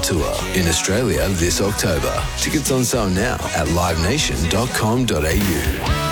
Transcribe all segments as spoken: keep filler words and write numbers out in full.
Tour in Australia this October. Tickets on sale now at live nation dot com dot a u.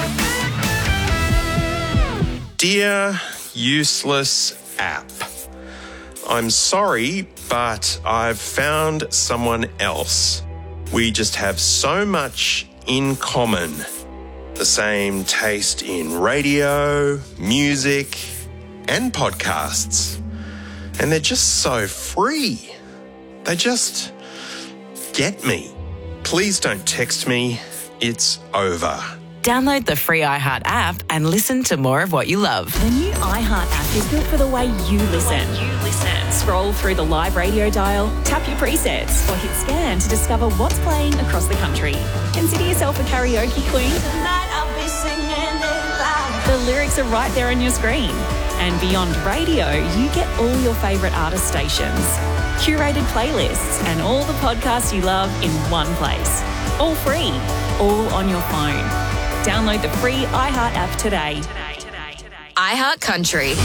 Dear useless app, I'm sorry, but I've found someone else. We just have so much in common. The same taste in radio, music, and podcasts. And they're just so free. They just get me. Please don't text me. It's over. Download the free iHeart app and listen to more of what you love. The new iHeart app is built for the way you listen. You listen. Scroll through the live radio dial, tap your presets, or hit scan to discover what's playing across the country. Consider yourself a karaoke queen. Tonight I'll be singing it loud. The lyrics are right there on your screen. And beyond radio, you get all your favourite artist stations, curated playlists, and all the podcasts you love in one place. All free, all on your phone. Download the free iHeart app today. iHeart Country.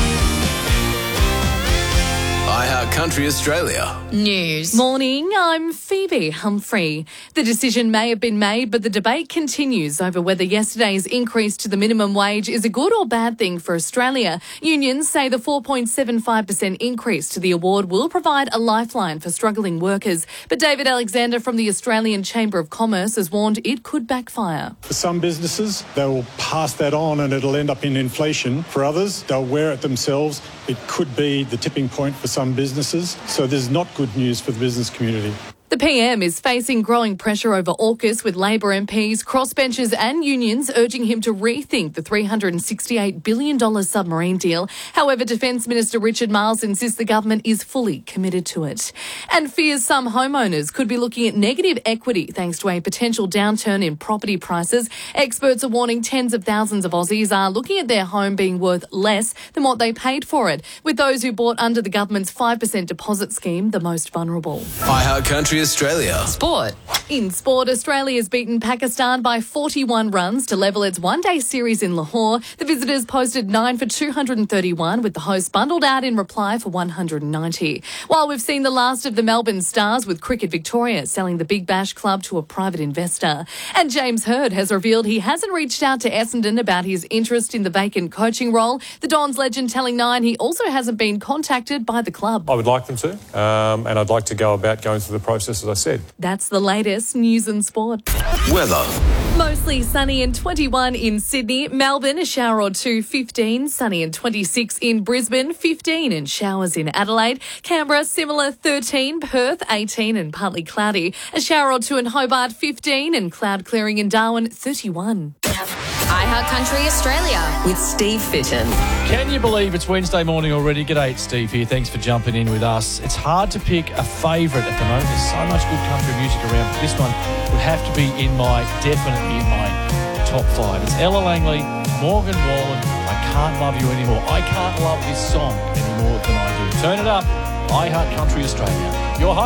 iHeart Country Australia. News. Morning, I'm Phoebe Humphrey. The decision may have been made, but the debate continues over whether yesterday's increase to the minimum wage is a good or bad thing for Australia. Unions say the four point seven five percent increase to the award will provide a lifeline for struggling workers. But David Alexander from the Australian Chamber of Commerce has warned it could backfire. For some businesses, they will pass that on and it'll end up in inflation. For others, they'll wear it themselves. It could be the tipping point for some businesses. So there's not good news for the business community. The P M is facing growing pressure over AUKUS, with Labor M Ps, crossbenchers and unions urging him to rethink the three hundred sixty-eight billion dollars submarine deal. However, Defence Minister Richard Marles insists the government is fully committed to it. And fears some homeowners could be looking at negative equity thanks to a potential downturn in property prices. Experts are warning tens of thousands of Aussies are looking at their home being worth less than what they paid for it, with those who bought under the government's five percent deposit scheme the most vulnerable. iHeart Country Australia. Sport. In sport, Australia has beaten Pakistan by forty-one runs to level its one-day series in Lahore. The visitors posted nine for two hundred thirty-one, with the hosts bundled out in reply for one hundred ninety. While we've seen the last of the Melbourne Stars, with Cricket Victoria selling the Big Bash club to a private investor. And James Hird has revealed he hasn't reached out to Essendon about his interest in the vacant coaching role. The Dons legend telling Nine he also hasn't been contacted by the club. I would like them to, um, and I'd like to go about going through the process, as I said. That's the latest news and sport. Weather. Mostly sunny and twenty-one in Sydney. Melbourne, a shower or two, fifteen. Sunny and twenty-six in Brisbane, fifteen, and showers in Adelaide. Canberra, similar, thirteen. Perth, eighteen, and partly cloudy. A shower or two in Hobart, fifteen, and cloud clearing in Darwin, thirty-one. iHeart Country Australia with Steve Fitton. Can you believe it's Wednesday morning already? G'day, it's Steve here. Thanks for jumping in with us. It's hard to pick a favourite at the moment. There's so much good country music around, but this one would have to be in my, definitely in my top five. It's Ella Langley, Morgan Wallen, I Can't Love You Anymore. I can't love this song any more than I do. Turn it up. iHeart Country Australia. Your home.